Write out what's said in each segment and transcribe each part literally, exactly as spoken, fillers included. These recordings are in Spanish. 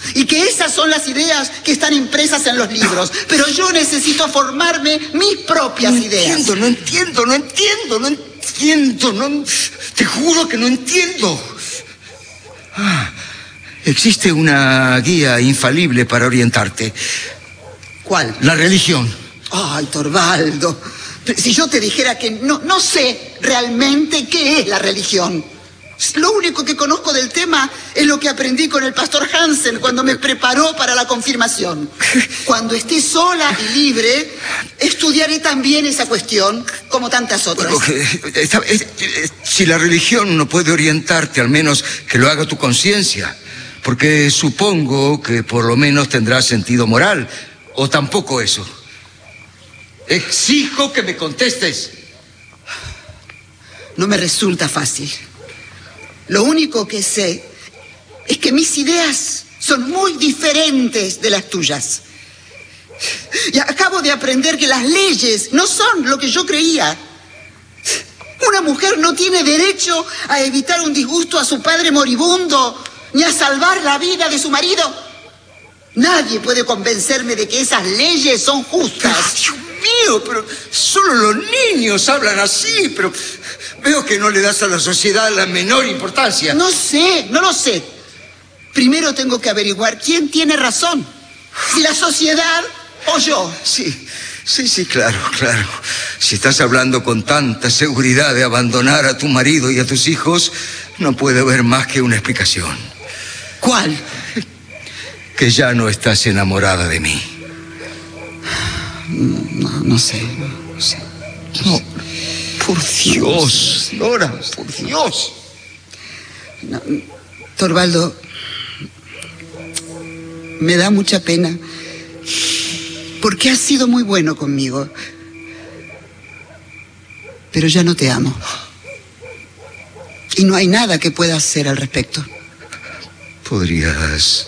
Y que esas son las ideas que están impresas en los libros. Pero yo necesito formarme mis propias no ideas. Entiendo, no entiendo, no entiendo, no entiendo, no, te juro que no entiendo. Ah, existe una guía infalible para orientarte. ¿Cuál? La religión. Ay, Torvaldo, si yo te dijera que no, no sé realmente qué es la religión. Lo único que conozco del tema es lo que aprendí con el pastor Hansen cuando me preparó para la confirmación. Cuando esté sola y libre, estudiaré también esa cuestión, como tantas otras. Bueno, esta, es, es, si la religión no puede orientarte, al menos que lo haga tu conciencia. Porque supongo que por lo menos tendrá sentido moral. O tampoco eso. Exijo que me contestes. No me resulta fácil. Lo único que sé es que mis ideas son muy diferentes de las tuyas. Y acabo de aprender que las leyes no son lo que yo creía. Una mujer no tiene derecho a evitar un disgusto a su padre moribundo, ni a salvar la vida de su marido. Nadie puede convencerme de que esas leyes son justas. Dios mío, pero solo los niños hablan así, pero veo que no le das a la sociedad la menor importancia. No sé, no lo sé. Primero tengo que averiguar quién tiene razón. Si la sociedad o yo. Sí, sí, sí, claro, claro. Si estás hablando con tanta seguridad de abandonar a tu marido y a tus hijos, no puede haber más que una explicación. ¿Cuál? Que ya no estás enamorada de mí. No, no sé, no sé. No, por Dios, Nora, por Dios. No, Torvaldo, me da mucha pena porque has sido muy bueno conmigo, pero ya no te amo y no hay nada que pueda hacer al respecto. ¿Podrías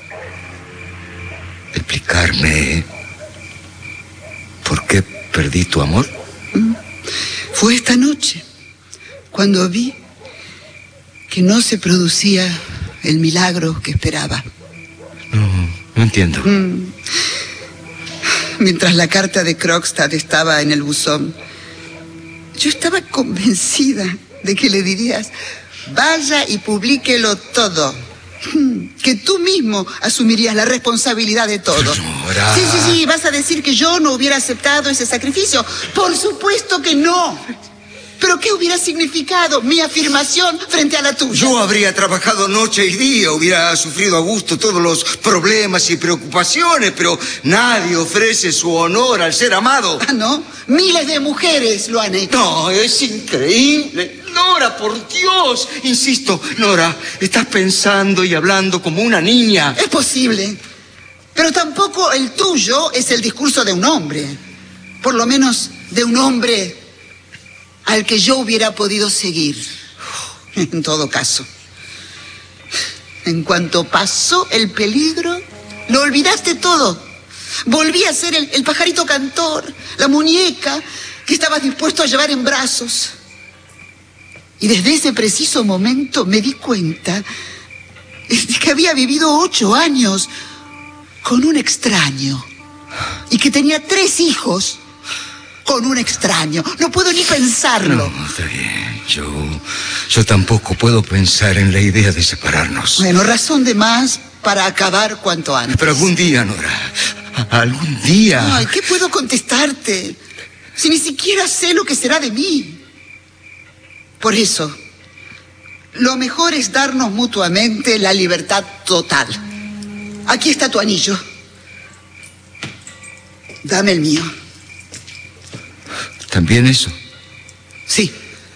explicarme por qué perdí tu amor? Fue esta noche cuando vi que no se producía el milagro que esperaba. No, no entiendo. Mm. Mientras la carta de Krogstad estaba en el buzón, yo estaba convencida de que le dirías: vaya y publíquelo todo. Que tú mismo asumirías la responsabilidad de todo. Nora. Sí, sí, sí, vas a decir que yo no hubiera aceptado ese sacrificio. Por supuesto que no. ¿Pero qué hubiera significado mi afirmación frente a la tuya? Yo habría trabajado noche y día, hubiera sufrido a gusto todos los problemas y preocupaciones, pero nadie ofrece su honor al ser amado. Ah, ¿no? Miles de mujeres lo han hecho. No, es increíble. Nora, por Dios. Insisto, Nora, estás pensando y hablando como una niña. Es posible. Pero tampoco el tuyo es el discurso de un hombre. Por lo menos de un hombre al que yo hubiera podido seguir. En todo caso. En cuanto pasó el peligro, lo olvidaste todo. Volví a ser el, el pajarito cantor, la muñeca que estabas dispuesto a llevar en brazos. Y desde ese preciso momento me di cuenta de que había vivido ocho años con un extraño y que tenía tres hijos con un extraño. No puedo ni pensarlo. No, está bien. Yo, yo tampoco puedo pensar en la idea de separarnos. Bueno, razón de más para acabar cuanto antes. Pero algún día, Nora, algún día. Ay, ¿qué puedo contestarte? Si ni siquiera sé lo que será de mí. Por eso, lo mejor es darnos mutuamente la libertad total. Aquí está tu anillo. Dame el mío. ¿También eso? Sí.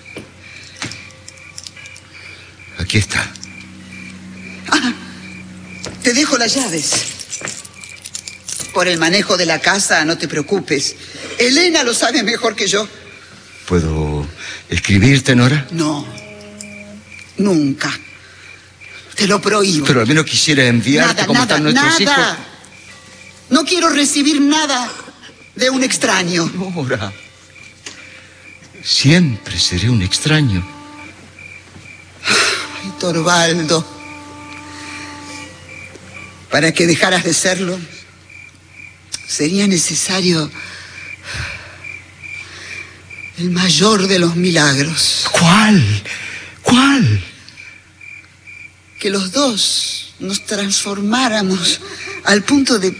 Aquí está. Ah, te dejo las llaves. Por el manejo de la casa, no te preocupes. Elena lo sabe mejor que yo. ¿Puedo escribirte, Nora? No, nunca. Te lo prohíbo. Pero al menos quisiera enviarte Nada, cómo nada, están nuestros nada. hijos. No quiero recibir nada de un extraño. Nora, siempre seré un extraño. Ay, Torvaldo. Para que dejaras de serlo, sería necesario el mayor de los milagros. ¿Cuál? ¿Cuál? Que los dos nos transformáramos al punto de...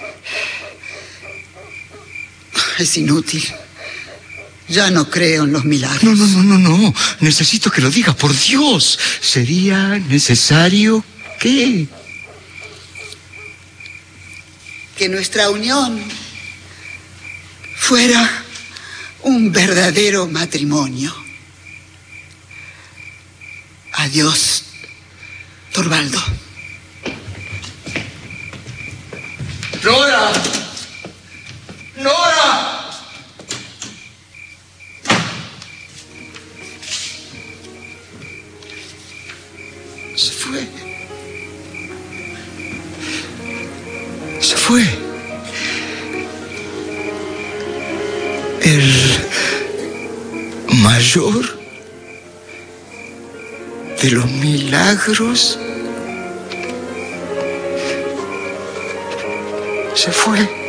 Es inútil. Ya no creo en los milagros. No, no, no, no, no. Necesito que lo digas, por Dios. ¿Sería necesario qué? Que nuestra unión fuera un verdadero matrimonio. Adiós, Torvaldo. ¡Nora! ¡Nora! Se fue. Se fue. El mayor de los milagros se fue.